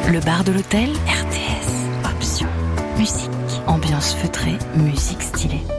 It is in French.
Le bar de l'hôtel, RTS. Option. Musique. Ambiance feutrée, musique stylée.